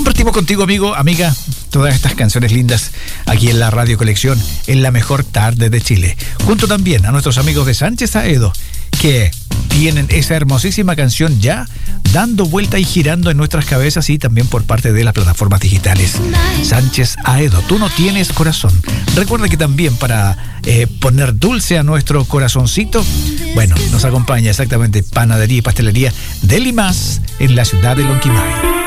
Compartimos contigo, amigo, amiga, todas estas canciones lindas aquí en la Radio Colección, en la mejor tarde de Chile. Junto también a nuestros amigos de Sánchez Aedo, que tienen esa hermosísima canción ya dando vuelta y girando en nuestras cabezas y también por parte de las plataformas digitales. Sánchez Aedo, tú no tienes corazón. Recuerda que también para poner dulce a nuestro corazoncito, bueno, nos acompaña exactamente Panadería y Pastelería Deli Más en la ciudad de Lonquimay.